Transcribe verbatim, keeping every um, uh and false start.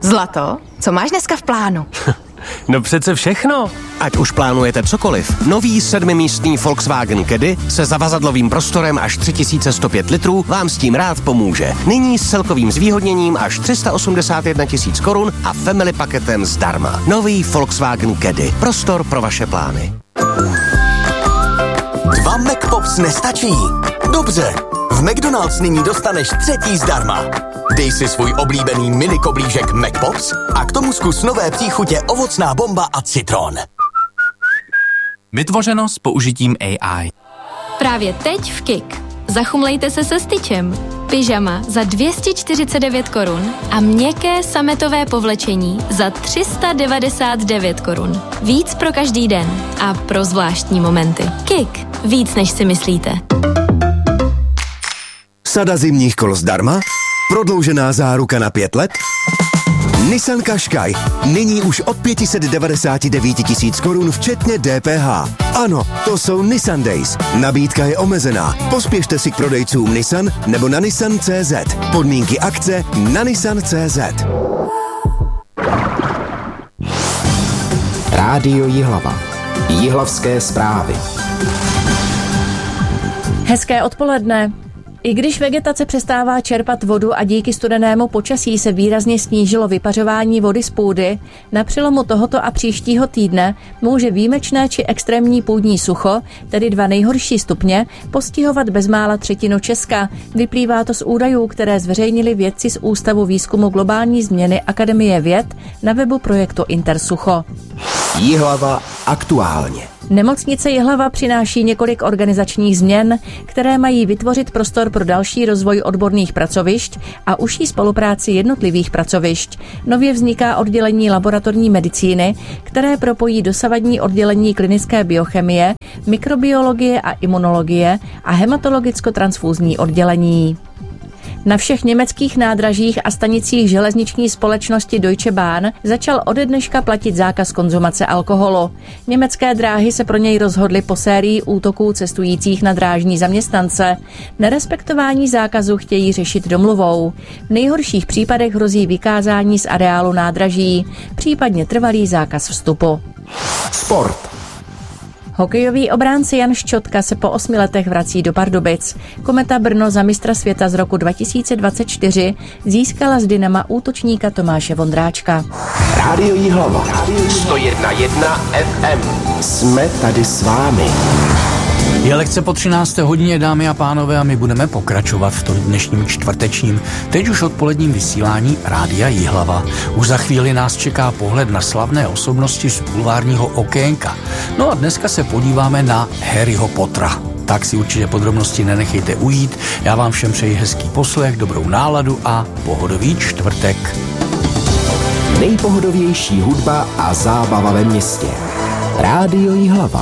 Zlato, co máš dneska v plánu? No přece všechno. Ať už plánujete cokoliv, nový sedmimístný Volkswagen Caddy se zavazadlovým prostorem až tři tisíce sto pět litrů vám s tím rád pomůže. Nyní s celkovým zvýhodněním až tři sta osmdesát jedna tisíc korun a family paketem zdarma. Nový Volkswagen Caddy. Prostor pro vaše plány. Dva McPops nestačí? Dobře, v McDonald's nyní dostaneš třetí zdarma. Dej si svůj oblíbený mini koblížek McPops a k tomu zkus nové příchutě ovocná bomba a citron. Vytvořeno s použitím A I. Právě teď v Kik. Zachumlejte se se Stitchem. Pyžama za dvě stě čtyřicet devět korun a měkké sametové povlečení za tři sta devadesát devět korun. Víc pro každý den a pro zvláštní momenty. Kik. Víc než si myslíte. Sada zimních kol zdarma? Prodloužená záruka na pět let? Nissan Qashqai. Nyní už od pět set devadesát devět tisíc korun včetně D P H. Ano, to jsou Nissan Days. Nabídka je omezená. Pospěšte si k prodejcům Nissan nebo na nissan tečka cé zet. Podmínky akce na nissan tečka cé zet. Rádio Jihlava. Jihlavské zprávy. Hezké odpoledne. I když vegetace přestává čerpat vodu a díky studenému počasí se výrazně snížilo vypařování vody z půdy, na přelomu tohoto a příštího týdne může výjimečné či extrémní půdní sucho, tedy dva nejhorší stupně, postihovat bezmála třetinu Česka. Vyplývá to z údajů, které zveřejnili vědci z Ústavu výzkumu globální změny Akademie věd na webu projektu Intersucho. Jihlava aktuálně. Nemocnice Jihlava přináší několik organizačních změn, které mají vytvořit prostor pro další rozvoj odborných pracovišť a užší spolupráci jednotlivých pracovišť. Nově vzniká oddělení laboratorní medicíny, které propojí dosavadní oddělení klinické biochemie, mikrobiologie a imunologie a hematologicko-transfúzní oddělení. Na všech německých nádražích a stanicích železniční společnosti Deutsche Bahn začal ode dneška platit zákaz konzumace alkoholu. Německé dráhy se pro něj rozhodly po sérii útoků cestujících na drážní zaměstnance. Nerespektování zákazu chtějí řešit domluvou. V nejhorších případech hrozí vykázání z areálu nádraží, případně trvalý zákaz vstupu. Sport. Hokejový obránce Jan Ščotka se po osmi letech vrací do Pardubic. Kometa Brno za mistra světa z roku dva tisíce dvacet čtyři získala z Dynama útočníka Tomáše Vondráčka. Rádio Jihlava. sto jedna jedna F M. Jsme tady s vámi. Je lekce po třinácté hodině, dámy a pánové, a my budeme pokračovat v tom dnešním čtvrtečním, teď už odpoledním vysílání Rádia Jihlava. Už za chvíli nás čeká pohled na slavné osobnosti z bulvárního okénka. No a dneska se podíváme na Harryho Pottera. Tak si určitě podrobnosti nenechejte ujít. Já vám všem přeji hezký poslech, dobrou náladu a pohodový čtvrtek. Nejpohodovější hudba a zábava ve městě. Rádio Jihlava.